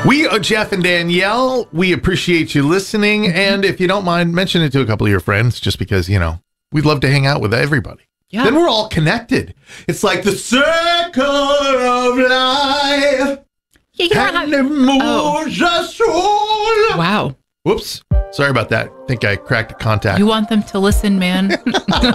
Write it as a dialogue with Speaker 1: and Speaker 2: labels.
Speaker 1: We are Jeff and Danielle. We appreciate you listening. And if you don't mind, mention it to a couple of your friends, just because, we'd love to hang out with everybody.
Speaker 2: Yeah.
Speaker 1: Then we're all connected. It's like the circle of life. And it moves us all.
Speaker 2: Wow.
Speaker 1: Whoops. Sorry about that. I think I cracked a contact.
Speaker 2: You want them to listen, man.